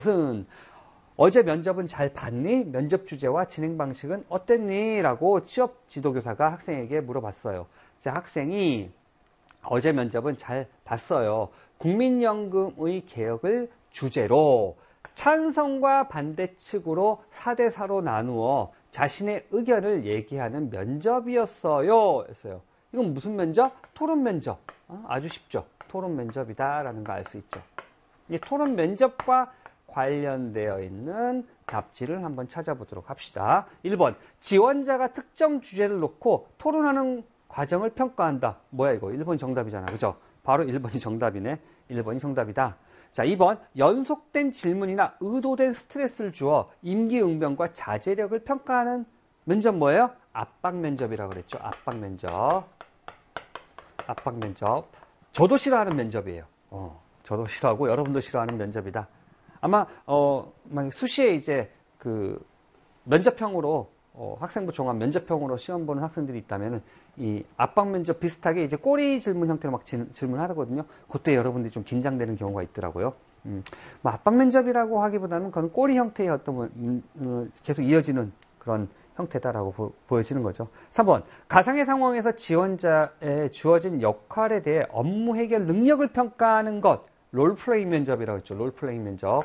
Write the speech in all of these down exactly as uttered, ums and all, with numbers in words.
것은 어제 면접은 잘 봤니? 면접 주제와 진행 방식은 어땠니? 라고 취업 지도교사가 학생에게 물어봤어요. 자, 학생이 어제 면접은 잘 봤어요. 국민연금의 개혁을 주제로 찬성과 반대 측으로 사 대 사로 나누어 자신의 의견을 얘기하는 면접이었어요. 했어요. 이건 무슨 면접? 토론 면접. 어? 아주 쉽죠. 토론 면접이다라는 거 알 수 있죠. 이 토론 면접과 관련되어 있는 답지를 한번 찾아보도록 합시다. 일 번, 지원자가 특정 주제를 놓고 토론하는 과정을 평가한다. 뭐야 이거? 일 번이 정답이잖아. 그죠? 바로 일 번이 정답이네. 일 번이 정답이다. 자, 이 번, 연속된 질문이나 의도된 스트레스를 주어 임기응변과 자제력을 평가하는 면접 뭐예요? 압박 면접이라고 그랬죠. 압박 면접. 압박 면접. 저도 싫어하는 면접이에요. 어, 저도 싫어하고 여러분도 싫어하는 면접이다. 아마 어, 수시에 이제 그 면접형으로 어, 학생부 종합 면접형으로 시험 보는 학생들이 있다면은 이 압박 면접 비슷하게 이제 꼬리 질문 형태로 막 질, 질문하거든요. 그때 여러분들이 좀 긴장되는 경우가 있더라고요. 음, 뭐 압박 면접이라고 하기보다는 그건 꼬리 형태의 어떤 음, 음, 계속 이어지는 그런 형태다라고 보, 보여지는 거죠. 삼 번, 가상의 상황에서 지원자에 주어진 역할에 대해 업무 해결 능력을 평가하는 것. 롤플레잉 면접이라고 했죠. 롤플레잉 면접.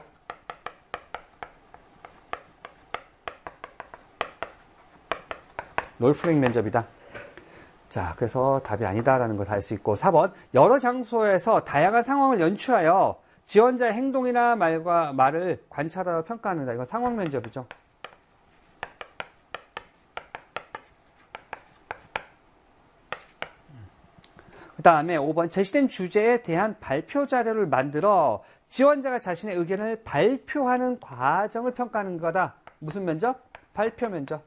롤플레잉 면접이다. 자, 그래서 답이 아니다라는 거 다 알 수 있고. 사 번, 여러 장소에서 다양한 상황을 연출하여 지원자의 행동이나 말과 말을 관찰하여 평가하는다. 이건 상황 면접이죠. 그 다음에 오 번, 제시된 주제에 대한 발표 자료를 만들어 지원자가 자신의 의견을 발표하는 과정을 평가하는 거다. 무슨 면접? 발표 면접.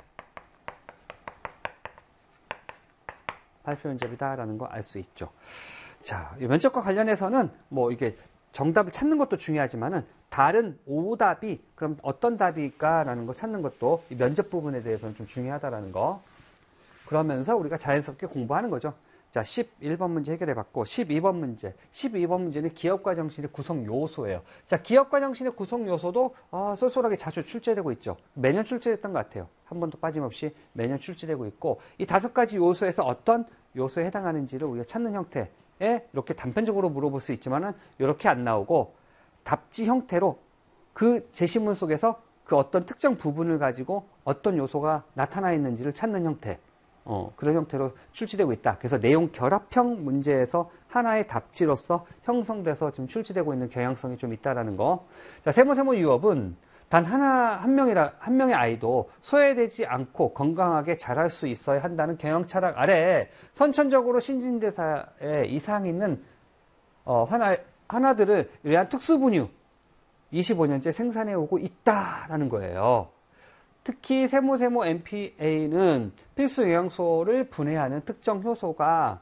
발표 면접이다라는 거 알 수 있죠. 자, 이 면접과 관련해서는 뭐 이게 정답을 찾는 것도 중요하지만은 다른 오답이 그럼 어떤 답일까라는 거 찾는 것도 이 면접 부분에 대해서는 좀 중요하다라는 거. 그러면서 우리가 자연스럽게 공부하는 거죠. 자, 십일 번 문제 해결해 봤고, 십이 번 문제. 십이 번 문제는 기업가 정신의 구성 요소예요. 자, 기업가 정신의 구성 요소도 아, 쏠쏠하게 자주 출제되고 있죠. 매년 출제됐던 것 같아요. 한 번도 빠짐없이 매년 출제되고 있고, 이 다섯 가지 요소에서 어떤 요소에 해당하는지를 우리가 찾는 형태에 이렇게 단편적으로 물어볼 수 있지만은 이렇게 안 나오고 답지 형태로 그 제시문 속에서 그 어떤 특정 부분을 가지고 어떤 요소가 나타나 있는지를 찾는 형태. 어, 그런 형태로 출제되고 있다. 그래서 내용 결합형 문제에서 하나의 답지로서 형성돼서 지금 출제되고 있는 경향성이 좀 있다라는 거. 자, 세모세모 유업은 단 하나, 한 명이라, 한 명의 아이도 소외되지 않고 건강하게 자랄 수 있어야 한다는 경영 철학 아래 선천적으로 신진대사에 이상 있는, 어, 하나, 하나들을 위한 특수분유 이십오 년째 생산해 오고 있다라는 거예요. 특히 세모세모 엠피에이는 필수 영양소를 분해하는 특정 효소가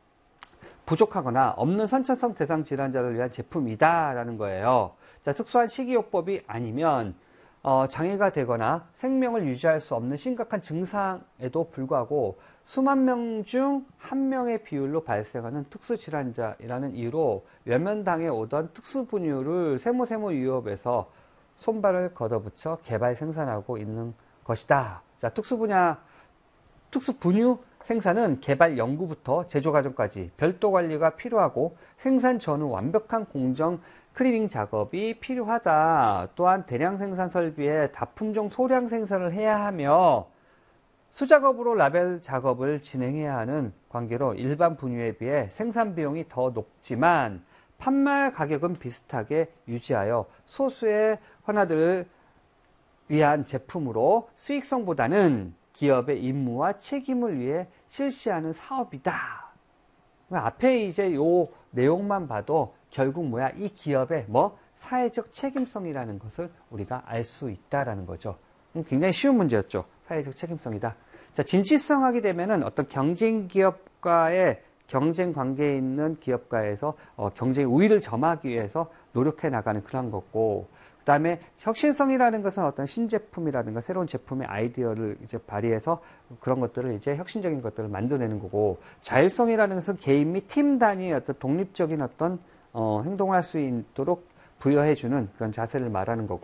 부족하거나 없는 선천성 대상 질환자를 위한 제품이다라는 거예요. 자, 특수한 식이요법이 아니면 어, 장애가 되거나 생명을 유지할 수 없는 심각한 증상에도 불구하고 수만 명 중 한 명의 비율로 발생하는 특수질환자이라는 이유로 외면당해 오던 특수분유를 세모세모 유업에서 손발을 걷어붙여 개발 생산하고 있는 것이다. 자, 특수분야, 특수분유 생산은 개발 연구부터 제조 과정까지 별도 관리가 필요하고 생산 전후 완벽한 공정 클리닝 작업이 필요하다. 또한 대량 생산 설비에 다품종 소량 생산을 해야 하며 수작업으로 라벨 작업을 진행해야 하는 관계로 일반 분유에 비해 생산 비용이 더 높지만 판매 가격은 비슷하게 유지하여 소수의 환아들을 위한 제품으로 수익성보다는 기업의 임무와 책임을 위해 실시하는 사업이다. 앞에 이제 요 내용만 봐도 결국 뭐야? 이 기업의 뭐 사회적 책임성이라는 것을 우리가 알 수 있다라는 거죠. 굉장히 쉬운 문제였죠. 사회적 책임성이다. 자, 진취성하게 되면은 어떤 경쟁 기업과의 경쟁 관계에 있는 기업가에서 어, 경쟁의 우위를 점하기 위해서 노력해 나가는 그런 거고, 그 다음에 혁신성이라는 것은 어떤 신제품이라든가 새로운 제품의 아이디어를 이제 발휘해서 그런 것들을 이제 혁신적인 것들을 만들어내는 거고, 자율성이라는 것은 개인 및 팀 단위의 어떤 독립적인 어떤 어, 행동을 할 수 있도록 부여해주는 그런 자세를 말하는 거고